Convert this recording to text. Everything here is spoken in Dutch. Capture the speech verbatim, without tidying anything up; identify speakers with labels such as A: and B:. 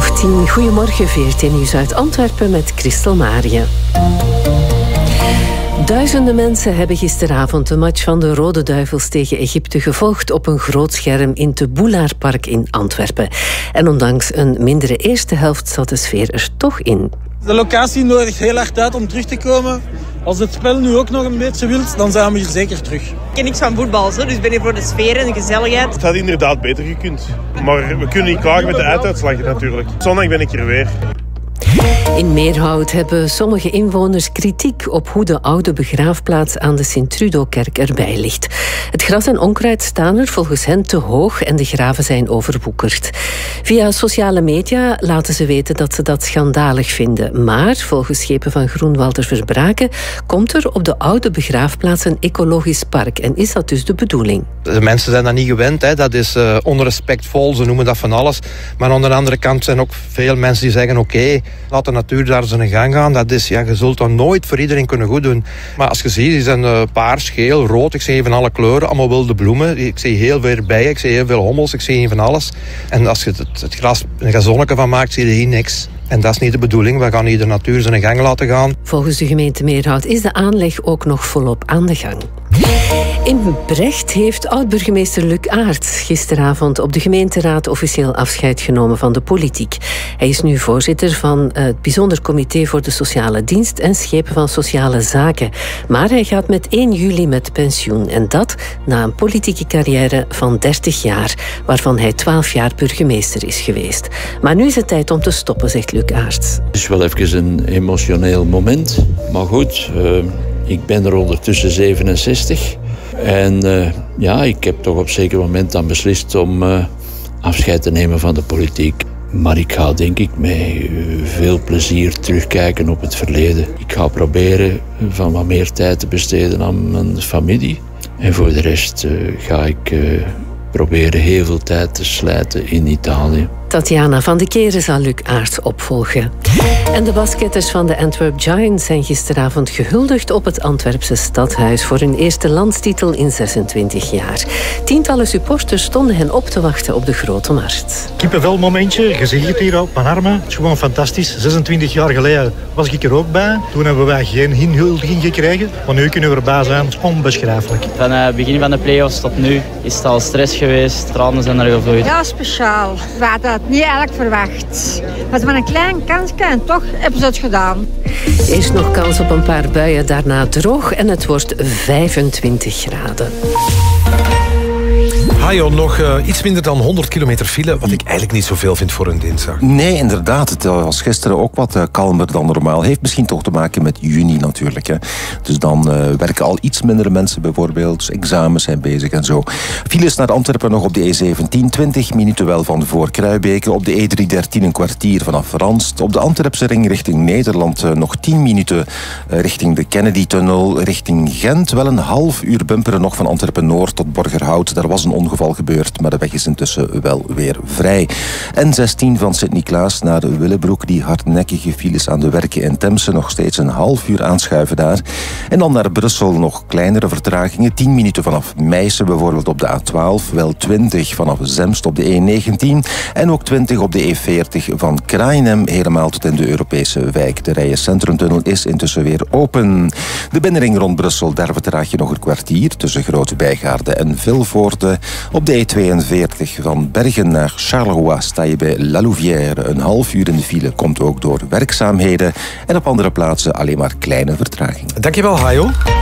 A: achttien. Goedemorgen, V R T Nieuws uit Antwerpen met Christel Marië. Duizenden mensen hebben gisteravond de match van de Rode Duivels tegen Egypte gevolgd op een groot scherm in het Boulaardpark in Antwerpen. En ondanks een mindere eerste helft zat de sfeer er toch in.
B: De locatie nodigt heel hard uit om terug te komen. Als het spel nu ook nog een beetje wilt, dan zijn we hier zeker terug.
C: Ik ken niks van voetbal, dus ik ben hier voor de sfeer en de gezelligheid.
D: Het had inderdaad beter gekund. Maar we kunnen niet klagen met de einduitslag natuurlijk. Zondag ben ik er weer.
A: In Meerhout hebben sommige inwoners kritiek op hoe de oude begraafplaats aan de Sint-Trudo-kerk erbij ligt. Het gras en onkruid staan er volgens hen te hoog en de graven zijn overwoekerd. Via sociale media laten ze weten dat ze dat schandalig vinden. Maar volgens schepen van Groenwalder Verbraken komt er op de oude begraafplaats een ecologisch park. En is dat dus de bedoeling?
E: De mensen zijn dat niet gewend. Hè. Dat is uh, onrespectvol, ze noemen dat van alles. Maar aan de andere kant zijn ook veel mensen die zeggen oké, okay, laat de natuur daar zijn gang gaan. Dat is, ja, je zult dat nooit voor iedereen kunnen goed doen. Maar als je ziet, die zijn uh, paars, geel, rood. Ik zie even alle kleuren, allemaal wilde bloemen. Ik zie heel veel bijen, ik zie heel veel hommels, ik zie hier van alles. En als je het, het gras een gazonnetje van maakt, zie je hier niks. En dat is niet de bedoeling. We gaan hier de natuur zijn gang laten gaan.
A: Volgens de gemeente Meerhout is de aanleg ook nog volop aan de gang. In Brecht heeft oud-burgemeester Luc Aerts gisteravond op de gemeenteraad officieel afscheid genomen van de politiek. Hij is nu voorzitter van het Bijzonder Comité voor de Sociale Dienst en schepen van Sociale Zaken. Maar hij gaat met één juli met pensioen. En dat na een politieke carrière van dertig jaar, waarvan hij twaalf jaar burgemeester is geweest. Maar nu is het tijd om te stoppen, zegt Luc Aerts.
F: Het is wel even een emotioneel moment. Maar goed, uh, ik ben er ondertussen zevenenzestig. En uh, ja, ik heb toch op een zeker moment dan beslist om uh, afscheid te nemen van de politiek. Maar ik ga denk ik met uh, veel plezier terugkijken op het verleden. Ik ga proberen van wat meer tijd te besteden aan mijn familie. En voor de rest uh, ga ik uh, proberen heel veel tijd te slijten in Italië.
A: Tatjana van de Keren zal Luc Aerts opvolgen. En de basketters van de Antwerp Giants zijn gisteravond gehuldigd op het Antwerpse stadhuis voor hun eerste landstitel in zesentwintig jaar. Tientallen supporters stonden hen op te wachten op de Grote Markt.
G: Kippenvel momentje, je ziet het hier op mijn armen. Het is gewoon fantastisch. zesentwintig jaar geleden was ik er ook bij. Toen hebben wij geen inhuldiging gekregen. Maar nu kunnen we erbij zijn. Het is onbeschrijfelijk.
H: Van het begin van de play-offs tot nu is het al stress geweest. Tranen zijn er gevloeid.
I: Ja, speciaal. We hadden het niet eigenlijk verwacht. Het was maar een klein kansje en toch hebben ze het gedaan.
A: Eerst nog kans op een paar buien, daarna droog en het wordt vijfentwintig graden.
J: Hajo, nog uh, iets minder dan honderd kilometer file, wat ik eigenlijk niet zoveel vind voor een dinsdag.
K: Nee, inderdaad. Het was gisteren ook wat uh, kalmer dan normaal. Heeft misschien toch te maken met juni natuurlijk. Hè. Dus dan uh, werken al iets minder mensen bijvoorbeeld. Dus examens zijn bezig en zo. Files naar Antwerpen nog op de E zeventien, twintig minuten wel van voor Kruibeke. Op de E driehonderddertien een kwartier vanaf Ranst. Op de Antwerpse ring richting Nederland uh, nog tien minuten uh, richting de Kennedy-tunnel. Richting Gent wel een half uur bumperen nog van Antwerpen-Noord tot Borgerhout. Daar was een ongeval gebeurd, maar de weg is intussen wel weer vrij. N zestien van Sint-Niklaas naar Willebroek, die hardnekkige files aan de werken in Temse, nog steeds een half uur aanschuiven daar. En dan naar Brussel nog kleinere vertragingen, tien minuten vanaf Meissen bijvoorbeeld op de A twaalf, wel twintig vanaf Zemst op de E negentien en ook twintig op de E veertig van Kraaienhem helemaal tot in de Europese wijk. De Rijen Centrumtunnel is intussen weer open. De binnenring rond Brussel, daar vertraag je nog een kwartier tussen Grote Bijgaarde en Vilvoorde. Op de E tweeënveertig van Bergen naar Charleroi sta je bij La Louvière. Een half uur in de file komt ook door werkzaamheden. En op andere plaatsen alleen maar kleine vertragingen.
J: Dankjewel, Hajo.